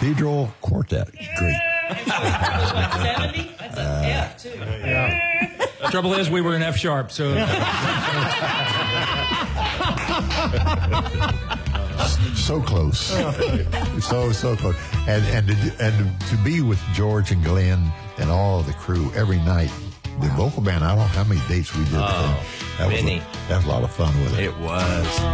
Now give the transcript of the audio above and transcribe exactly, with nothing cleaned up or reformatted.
Cathedral Quartet. Great. seventy? That's an F, too. Yeah. The trouble is, we were in F sharp, so. So close. so, so close. And, and, to, and to be with George and Glenn and all of the crew every night, the vocal band, I don't know how many dates we did. Oh, that was many. A, that was a lot of fun with it. It was.